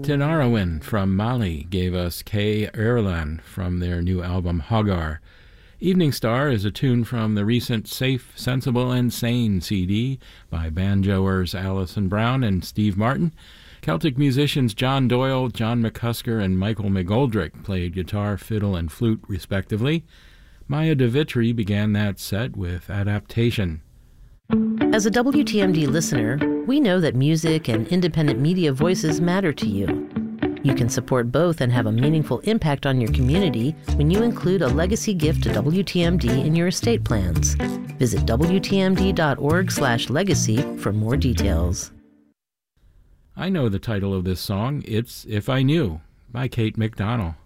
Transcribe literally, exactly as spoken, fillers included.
Tinariwen from Mali gave us K. Erlan from their new album Hagar. Evening Star is a tune from the recent Safe, Sensible, and Sane C D by banjoers Alison Brown and Steve Martin. Celtic musicians John Doyle, John McCusker, and Michael McGoldrick played guitar, fiddle, and flute, respectively. Maya de Vitry began that set with Adaptation. As a W T M D listener, we know that music and independent media voices matter to you. You can support both and have a meaningful impact on your community when you include a legacy gift to W T M D in your estate plans. Visit W T M D dot org slash legacy for more details. I know the title of this song. It's If I Knew by Kate McDonnell.